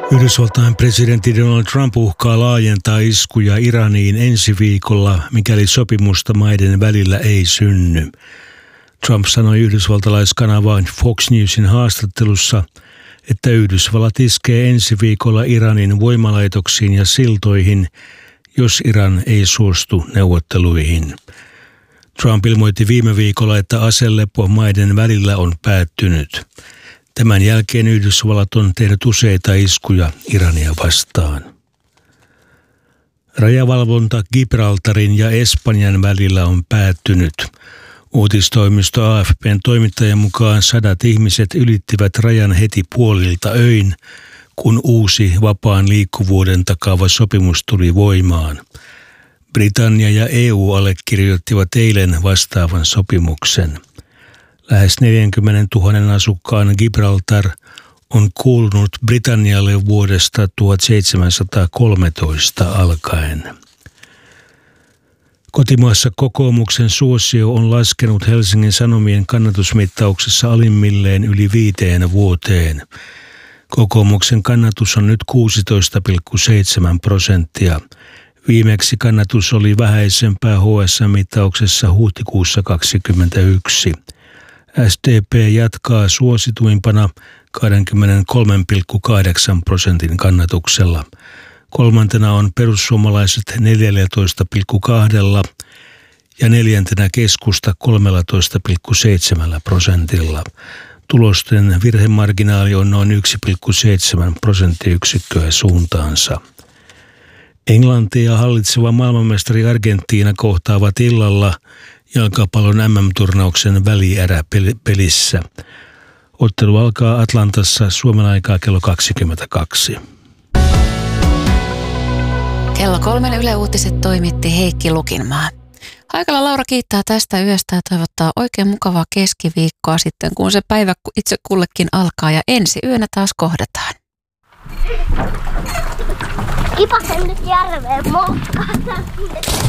Yhdysvaltain presidentti Donald Trump uhkaa laajentaa iskuja Iraniin ensi viikolla, mikäli sopimusta maiden välillä ei synny. Trump sanoi yhdysvaltalaiskanavaan Fox Newsin haastattelussa, että Yhdysvallat iskee ensi viikolla Iranin voimalaitoksiin ja siltoihin, jos Iran ei suostu neuvotteluihin. Trump ilmoitti viime viikolla, että aselepo maiden välillä on päättynyt. Tämän jälkeen Yhdysvallat on tehnyt useita iskuja Irania vastaan. Rajavalvonta Gibraltarin ja Espanjan välillä on päättynyt. Uutistoimisto AFP:n toimittajan mukaan 100 ihmiset ylittivät rajan heti puolilta öin, kun uusi vapaan liikkuvuuden takaava sopimus tuli voimaan. Britannia ja EU allekirjoittivat eilen vastaavan sopimuksen. Lähes 40 000 asukkaan Gibraltar on kuulunut Britannialle vuodesta 1713 alkaen. Kotimaassa kokoomuksen suosio on laskenut Helsingin Sanomien kannatusmittauksessa alimmilleen yli 5 vuoteen. Kokoomuksen kannatus on nyt 16,7%. Viimeksi kannatus oli vähäisempää HSM-mittauksessa huhtikuussa 2021. SDP jatkaa suosituimpana 23,8% kannatuksella. Kolmantena on perussuomalaiset 14,2% ja neljäntenä keskusta 13,7%. Tulosten virhemarginaali on noin 1,7 prosenttiyksikköä suuntaansa. Englanti ja hallitseva maailmanmestari Argentiina kohtaavat illalla jalkapallon MM-turnauksen välieräpelissä. Ottelu alkaa Atlantassa Suomen aikaa kello 22. Kello 3 Yle Uutiset toimitti Heikki Lukinmaa. Haikala Laura kiittää tästä yöstä ja toivottaa oikein mukavaa keskiviikkoa sitten, kun se päivä itse kullekin alkaa ja ensi yönä taas kohdataan. Kipasen nyt järveen moskaan.